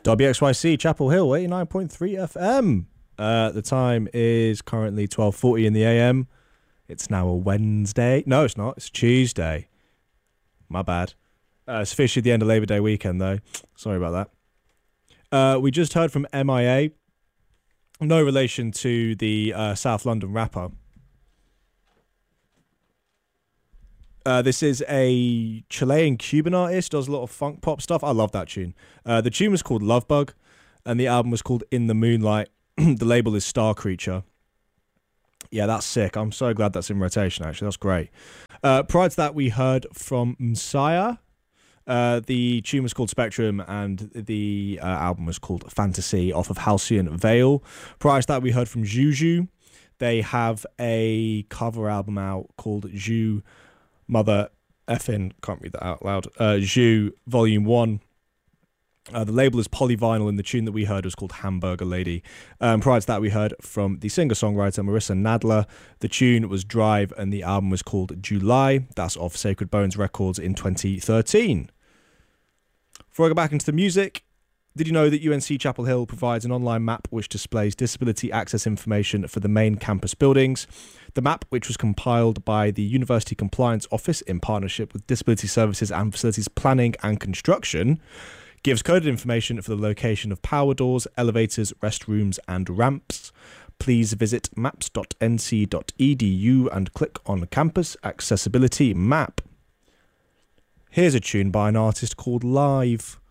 WXYC Chapel Hill 89.3 FM. The time is currently 12:40 in the AM. It's now a Wednesday. No, it's not. It's Tuesday. My bad. It's officially the end of Labour Day weekend, though. Sorry about that. We just heard from MIA. No relation to the South London rapper. This is a Chilean Cuban artist, does a lot of funk pop stuff. I love that tune. The tune was called Love Bug, and the album was called In the Moonlight. The label is Star Creature. Yeah, that's sick. I'm so glad that's in rotation, actually. That's great. Prior to that, we heard from Messiah. The tune was called Spectrum, and the album was called Fantasy off of Halcyon Vale. Prior to that, we heard from Juju. They have a cover album out called Ju Mother Effin, can't read that out loud. Ju Volume 1. The label is Polyvinyl, and the tune that we heard was called Hamburger Lady. Prior to that, we heard from the singer-songwriter Marissa Nadler. The tune was Drive, and the album was called July. That's off Sacred Bones Records in 2013. Before I go back into the music, did you know that UNC Chapel Hill provides an online map which displays disability access information for the main campus buildings? The map, which was compiled by the University Compliance Office in partnership with Disability Services and Facilities Planning and Construction, gives coded information for the location of power doors, elevators, restrooms and ramps. Please visit maps.nc.edu and click on Campus Accessibility Map. Here's a tune by an artist called Live.